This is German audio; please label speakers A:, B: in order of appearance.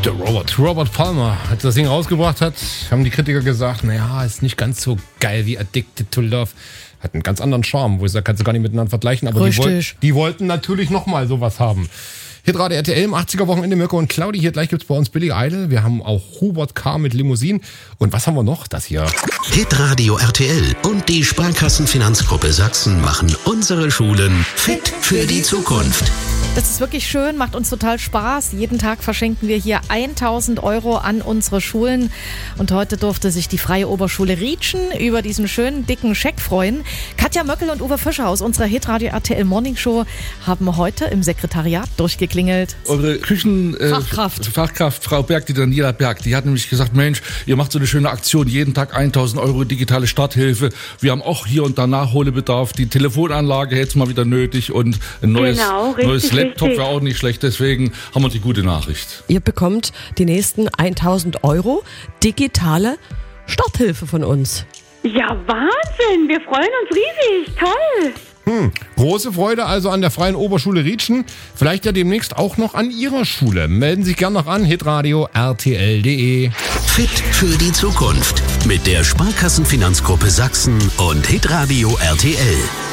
A: Der Robert Palmer, als das Ding rausgebracht hat, haben die Kritiker gesagt, naja, ist nicht ganz so geil wie Addicted to Love. Hat einen ganz anderen Charme, wo ich sage, kannst du gar nicht miteinander vergleichen, aber die wollten natürlich nochmal sowas haben. Hitradio RTL im 80er-Wochenende, Mirko und Claudi. Hier gleich gibt's bei uns Billy Idol. Wir haben auch Hubert K. mit Limousinen. Und was haben wir noch? Das hier.
B: Hitradio RTL und die Sparkassenfinanzgruppe Sachsen machen unsere Schulen fit für die Zukunft.
C: Das ist wirklich schön, macht uns total Spaß. Jeden Tag verschenken wir hier 1.000 Euro an unsere Schulen. Und heute durfte sich die Freie Oberschule Rietschen über diesen schönen, dicken Scheck freuen. Katja Möckel und Uwe Fischer aus unserer Hitradio RTL Morning Show haben heute im Sekretariat durchgeklingelt.
D: Eure Fachkraft, Frau Berg, die Daniela Berg, die hat nämlich gesagt, Mensch, ihr macht so eine schöne Aktion, jeden Tag 1.000 Euro digitale Starthilfe. Wir haben auch hier und da Nachholbedarf. Die Telefonanlage hätte es mal wieder nötig und ein neues Laptop wäre auch nicht schlecht. Deswegen haben wir die gute Nachricht.
E: Ihr bekommt die nächsten 1.000 Euro digitale Starthilfe von uns.
F: Ja, Wahnsinn! Wir freuen uns riesig. Toll!
A: Große Freude also an der Freien Oberschule Rietschen. Vielleicht ja demnächst auch noch an Ihrer Schule. Melden Sie sich gerne noch an, hitradio rtl.de.
B: Fit für die Zukunft mit der Sparkassenfinanzgruppe Sachsen und Hitradio RTL.